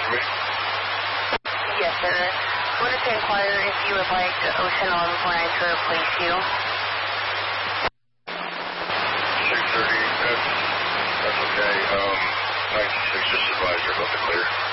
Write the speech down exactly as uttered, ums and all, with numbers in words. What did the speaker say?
for me? Yes, sir. I wanted to inquire if you would like Ocean eleven four nine to replace you. six thirty, that's, that's okay. Um, ninety-six, just advise her about the clear.